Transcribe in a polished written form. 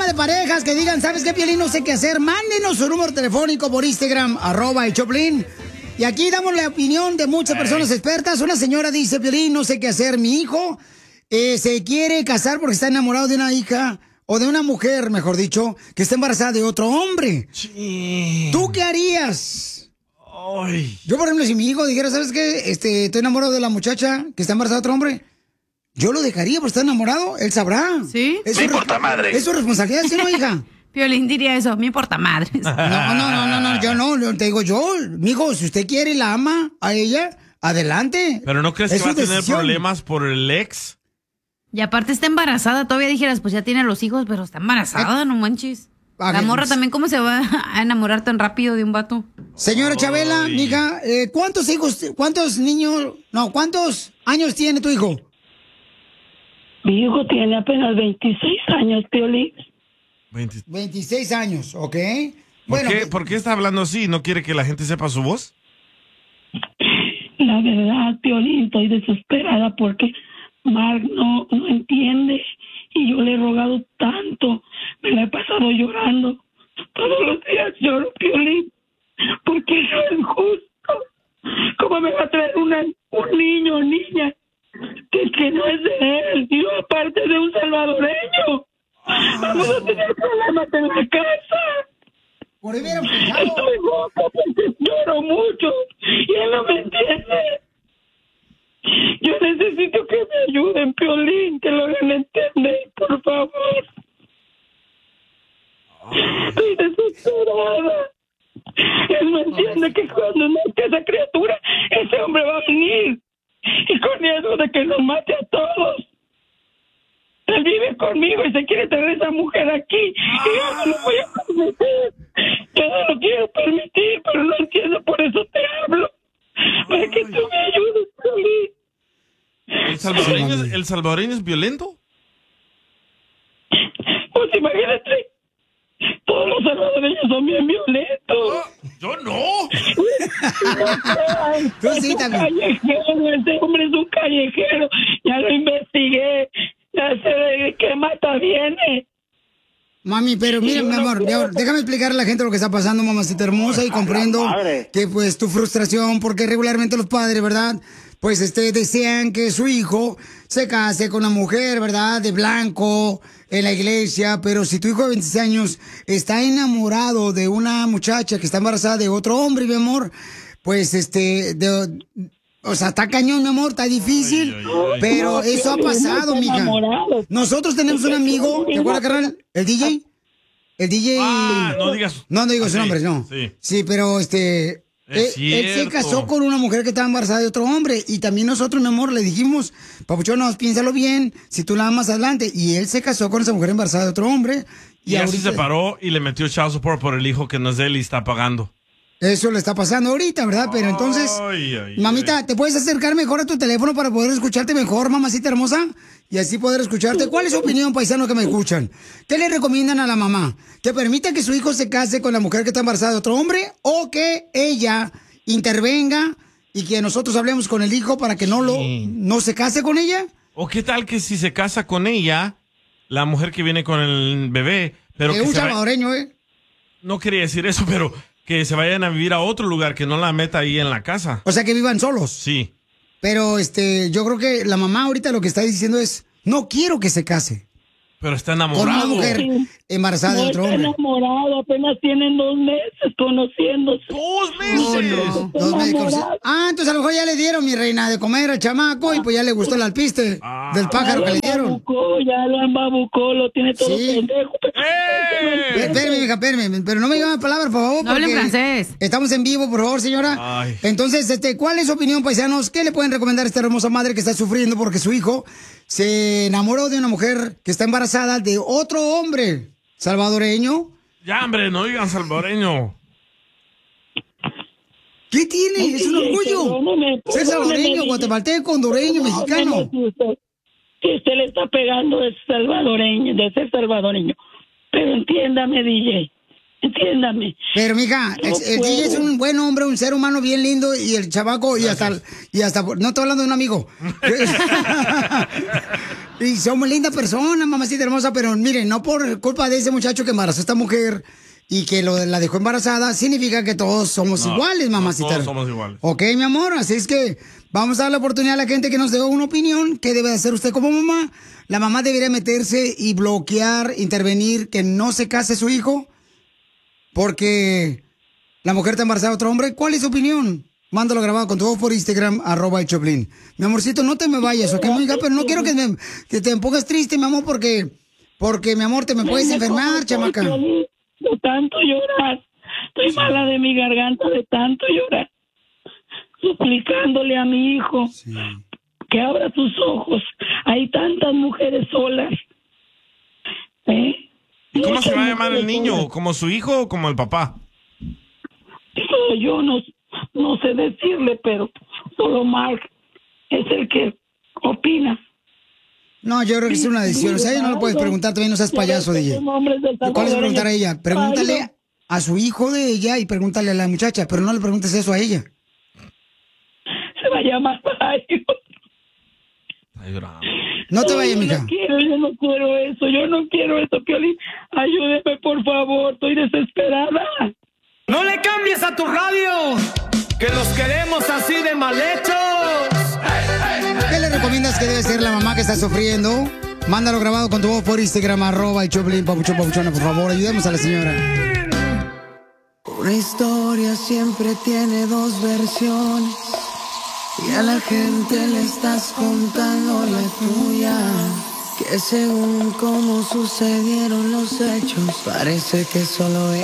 de parejas que digan, ¿sabes qué, Piolín? No sé qué hacer. Mándenos su número telefónico por Instagram, @el Choplin. Y aquí damos la opinión de muchas personas expertas. Una señora dice, Piolín, no sé qué hacer. Mi hijo se quiere casar porque está enamorado de una hija, o de una mujer, mejor dicho, que está embarazada de otro hombre. Sí. ¿Tú qué harías? Ay. Yo, por ejemplo, si mi hijo dijera, ¿sabes qué? Estoy enamorado de la muchacha que está embarazada de otro hombre. Yo lo dejaría por estar enamorado. Él sabrá. ¿Sí? Me importa madre. Es su responsabilidad, ¿sí, no, hija? Piolín diría eso, me importa madre. No, yo no, te digo yo, mijo, si usted quiere y la ama a ella, adelante. ¿Pero no crees que va a tener problemas por el ex? Y aparte está embarazada, todavía dijeras, pues ya tiene los hijos, pero está embarazada, no manches. La morra también, ¿cómo se va a enamorar tan rápido de un vato? Señora Chabela, mija, ¿cuántos años tiene tu hijo? Mi hijo tiene apenas 26 años, Piolín. 26 años, ¿ok? ¿Por qué está hablando así? ¿No quiere que la gente sepa su voz? La verdad, Piolín, estoy desesperada porque Mark no entiende y yo le he rogado tanto. Me la he pasado llorando. Todos los días lloro, Piolín, porque no es justo. ¿Cómo me va a traer un niño o niña que no es de él? Y yo aparte de un salvadoreño. Vamos a tener problemas en la casa. Estoy loca porque lloro mucho y él no me entiende. Yo necesito que me ayuden, Piolín, que lo hagan entender, por favor. Estoy desesperada. Él no entiende que cuando nazca esa criatura, ese hombre va a venir. Y con eso de que nos mate a todos. Él vive conmigo y se quiere traer esa mujer aquí. Y yo no lo voy a permitir. Yo no lo quiero permitir, pero no entiendo, por eso te hablo. Para que tú me ayudes, Piolín. ¿El salvadoreño es violento? Pues imagínate. Todos los salvadoreños son bien violentos. ¡Yo no! Tú sí, también. Callejero, ese hombre es un callejero. Ya lo investigué. Ya sé de qué mata viene. Mami, pero mira, mi amor, déjame explicarle a la gente lo que está pasando, mamacita hermosa, y comprendo que pues tu frustración, porque regularmente los padres, ¿verdad? Pues desean que su hijo se case con una mujer, ¿verdad? De blanco, en la iglesia, pero si tu hijo de 26 años está enamorado de una muchacha que está embarazada de otro hombre, mi amor, pues o sea, está cañón, mi amor, está difícil, pero eso ha pasado, mija. Nosotros tenemos un amigo, ¿te acuerdas, carnal? ¿El DJ? El DJ... no digas... No digo su nombre, no. Sí, pero él se casó con una mujer que estaba embarazada de otro hombre, y también nosotros, mi amor, le dijimos, papuchón, piénsalo bien, si tú la amas adelante, y él se casó con esa mujer embarazada de otro hombre. Y así se separó y le metió child support por el hijo que no es de él y está pagando. Eso le está pasando ahorita, ¿verdad? Pero entonces, mamita, ¿te puedes acercar mejor a tu teléfono para poder escucharte mejor, mamacita hermosa? Y así poder escucharte. ¿Cuál es su opinión, paisano, que me escuchan? ¿Qué le recomiendan a la mamá? ¿Que permita que su hijo se case con la mujer que está embarazada de otro hombre? ¿O que ella intervenga y que nosotros hablemos con el hijo para que no se case con ella? ¿O qué tal que si se casa con ella, la mujer que viene con el bebé, pero que un salvadoreño, No quería decir eso, pero que se vayan a vivir a otro lugar, que no la meta ahí en la casa. O sea, que vivan solos. Sí. Pero yo creo que la mamá ahorita lo que está diciendo es, no quiero que se case. Pero está enamorado. Con una mujer embarazada de otro hombre. Está enamorado, apenas tienen 2 meses conociéndose. ¡2 meses! 2 meses conociendo. Entonces a lo mejor ya le dieron, mi reina, de comer al chamaco y pues ya le gustó el alpiste del pájaro que le dieron. Ya lo embabucó, lo tiene todo pendejo. Espérame, hija, espérame, pero no me digan palabras, por favor. No hablen francés. Estamos en vivo, por favor, señora. Ay. Entonces, ¿cuál es su opinión, paisanos? ¿Qué le pueden recomendar a esta hermosa madre que está sufriendo porque su hijo se enamoró de una mujer que está embarazada de otro hombre salvadoreño? Ya, hombre, no digan salvadoreño. ¿Qué tiene? Es un orgullo. Ser salvadoreño, guatemalteco, hondureño, mexicano. Que usted le está pegando de salvadoreño, de ser salvadoreño. Pero entiéndame, DJ. Entiéndame. Pero, mija, el DJ es un buen hombre, un ser humano bien lindo, y el chavaco, y hasta, no estoy hablando de un amigo. Y somos linda persona, mamacita hermosa, pero miren, no por culpa de ese muchacho que embarazó a esta mujer y que la dejó embarazada, significa que todos somos iguales, mamacita. Todos somos iguales. Ok, mi amor, así es que vamos a dar la oportunidad a la gente que nos dé una opinión. ¿Qué debe hacer usted como mamá? ¿La mamá debería meterse y bloquear, intervenir, que no se case su hijo? Porque la mujer está embarazada de otro hombre. ¿Cuál es su opinión? Mándalo grabado con tu voz por Instagram, @el Choplin. Mi amorcito, no te me vayas, ¿ok, amiga? Pero no quiero que te pongas triste, mi amor, porque mi amor, te me puedes enfermar, chamaca. De tanto llorar. Estoy mala de mi garganta de tanto llorar. Suplicándole a mi hijo que abra sus ojos. Hay tantas mujeres solas. ¿Y cómo se va a llamar el niño? ¿Como su hijo o como el papá? Yo no sé decirle, pero solo Mark es el que opina. No, yo creo que es una decisión. O sea, ella no lo puedes preguntar, también no seas payaso, DJ. ¿Cuál es preguntar a ella? Pregúntale a su hijo de ella y pregúntale a la muchacha, pero no le preguntes eso a ella. Se va a llamar Mario. No te vayas, mija. Yo no quiero eso, Piolín. Ayúdeme, por favor, estoy desesperada. ¡No le cambies a tu radio! ¡Que los queremos así de mal hechos! ¿Qué le recomiendas que debe ser la mamá que está sufriendo? Mándalo grabado con tu voz por Instagram, @el Choplin, papuchona, por favor, ayudemos a la señora. Una historia siempre tiene dos versiones y a la gente le estás contando la tuya. Que según cómo sucedieron los hechos, parece que solo